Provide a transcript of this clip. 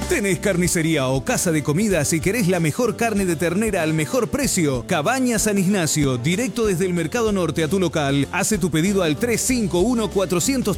¿Tenés carnicería o casa de comidas y querés la mejor carne de ternera al mejor precio? Cabaña San Ignacio, directo desde el Mercado Norte a tu local. Hace tu pedido al 351 400